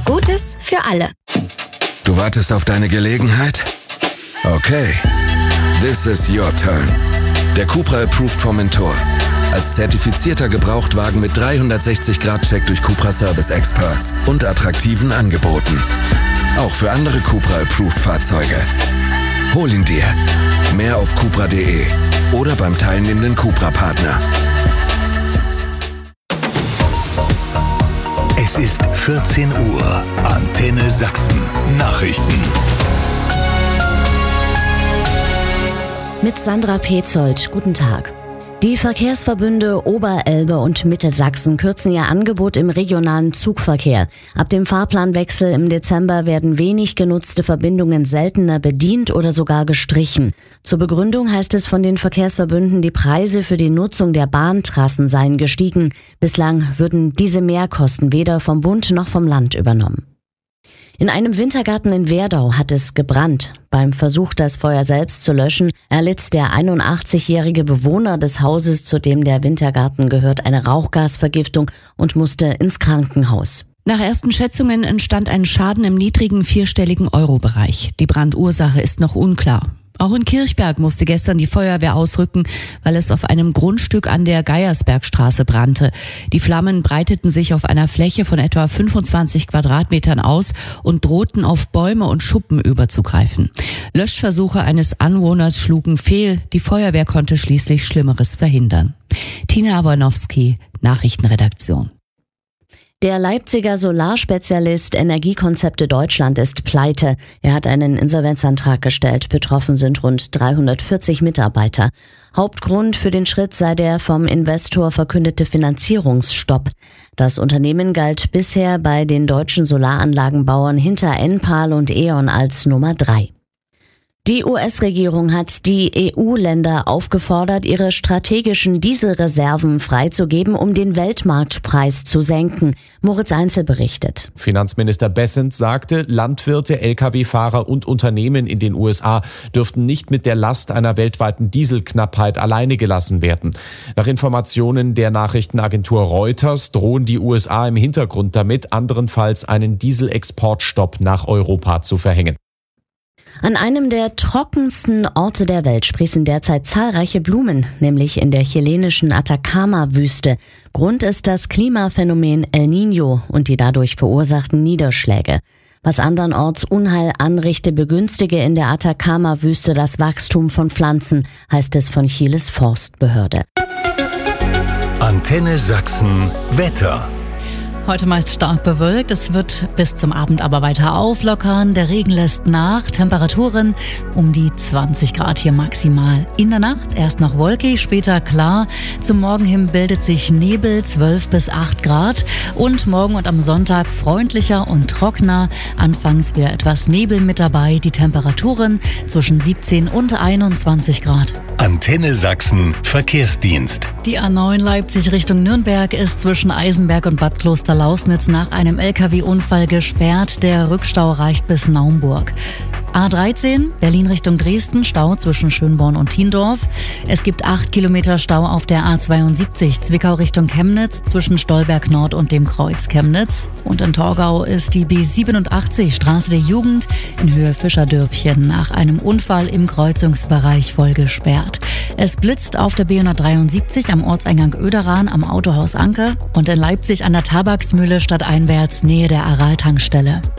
Gutes für alle. Du wartest auf deine Gelegenheit? Okay. This is your turn. Der Cupra Approved Formentor. Als zertifizierter Gebrauchtwagen mit 360-Grad-Check durch Cupra Service Experts und attraktiven Angeboten. Auch für andere Cupra Approved Fahrzeuge. Hol ihn dir. Mehr auf cupra.de oder beim teilnehmenden Cupra-Partner. Es ist 14 Uhr. Antenne Sachsen. Nachrichten. Mit Sandra Petzold. Guten Tag. Die Verkehrsverbünde Oberelbe und Mittelsachsen kürzen ihr Angebot im regionalen Zugverkehr. Ab dem Fahrplanwechsel im Dezember werden wenig genutzte Verbindungen seltener bedient oder sogar gestrichen. Zur Begründung heißt es von den Verkehrsverbünden, die Preise für die Nutzung der Bahntrassen seien gestiegen. Bislang würden diese Mehrkosten weder vom Bund noch vom Land übernommen. In einem Wintergarten in Werdau hat es gebrannt. Beim Versuch, das Feuer selbst zu löschen, erlitt der 81-jährige Bewohner des Hauses, zu dem der Wintergarten gehört, eine Rauchgasvergiftung und musste ins Krankenhaus. Nach ersten Schätzungen entstand ein Schaden im niedrigen vierstelligen Euro-Bereich. Die Brandursache ist noch unklar. Auch in Kirchberg musste gestern die Feuerwehr ausrücken, weil es auf einem Grundstück an der Geiersbergstraße brannte. Die Flammen breiteten sich auf einer Fläche von etwa 25 Quadratmetern aus und drohten auf Bäume und Schuppen überzugreifen. Löschversuche eines Anwohners schlugen fehl. Die Feuerwehr konnte schließlich Schlimmeres verhindern. Tina Awanowski, Nachrichtenredaktion. Der Leipziger Solarspezialist Energiekonzepte Deutschland ist pleite. Er hat einen Insolvenzantrag gestellt. Betroffen sind rund 340 Mitarbeiter. Hauptgrund für den Schritt sei der vom Investor verkündete Finanzierungsstopp. Das Unternehmen galt bisher bei den deutschen Solaranlagenbauern hinter Enpal und E.ON als Nummer 3. Die US-Regierung hat die EU-Länder aufgefordert, ihre strategischen Dieselreserven freizugeben, um den Weltmarktpreis zu senken. Moritz Einzel berichtet. Finanzminister Bessent sagte, Landwirte, Lkw-Fahrer und Unternehmen in den USA dürften nicht mit der Last einer weltweiten Dieselknappheit alleine gelassen werden. Nach Informationen der Nachrichtenagentur Reuters drohen die USA im Hintergrund damit, anderenfalls einen Dieselexportstopp nach Europa zu verhängen. An einem der trockensten Orte der Welt sprießen derzeit zahlreiche Blumen, nämlich in der chilenischen Atacama-Wüste. Grund ist das Klimaphänomen El Niño und die dadurch verursachten Niederschläge. Was andernorts Unheil anrichte, begünstige in der Atacama-Wüste das Wachstum von Pflanzen, heißt es von Chiles Forstbehörde. Antenne Sachsen Wetter. Heute meist stark bewölkt, es wird bis zum Abend aber weiter auflockern. Der Regen lässt nach, Temperaturen um die 20 Grad hier maximal. In der Nacht erst noch wolkig, später klar. Zum Morgen hin bildet sich Nebel, 12 bis 8 Grad. Und morgen und am Sonntag freundlicher und trockener. Anfangs wieder etwas Nebel mit dabei. Die Temperaturen zwischen 17 und 21 Grad. Antenne Sachsen Verkehrsdienst. Die A9 Leipzig Richtung Nürnberg ist zwischen Eisenberg und Bad Klosterlausnitz nach einem LKW-Unfall gesperrt. Der Rückstau reicht bis Naumburg. A13 Berlin Richtung Dresden, Stau zwischen Schönborn und Thiendorf. Es gibt 8 Kilometer Stau auf der A72 Zwickau Richtung Chemnitz zwischen Stolberg Nord und dem Kreuz Chemnitz. Und in Torgau ist die B87 Straße der Jugend in Höhe Fischerdörfchen nach einem Unfall im Kreuzungsbereich voll gesperrt. Es blitzt auf der B173 am Ortseingang Oederan am Autohaus Anke und in Leipzig an der Tabaksmühle stadteinwärts Nähe der Aral-Tankstelle.